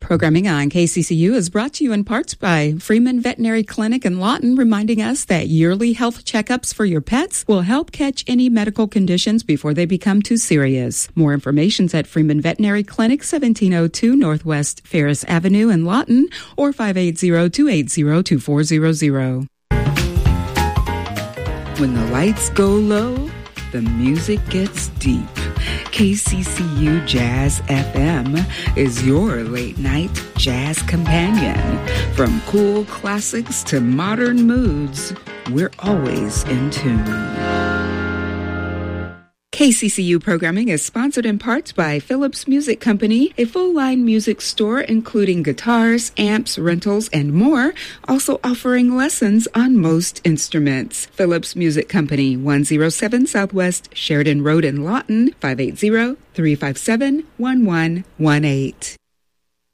Programming on KCCU is brought to you in parts by Freeman Veterinary Clinic in Lawton, reminding us that yearly health checkups for your pets will help catch any medical conditions before they become too serious. More information's at Freeman Veterinary Clinic, 1702 Northwest Ferris Avenue in Lawton, or 580-280-2400. When the lights go low, the music gets deep. KCCU Jazz FM is your late-night jazz companion. From cool classics to modern moods, we're always in tune. KCCU programming is sponsored in part by Phillips Music Company, a full-line music store including guitars, amps, rentals, and more, also offering lessons on most instruments. Phillips Music Company, 107 Southwest Sheridan Road in Lawton, 580-357-1118.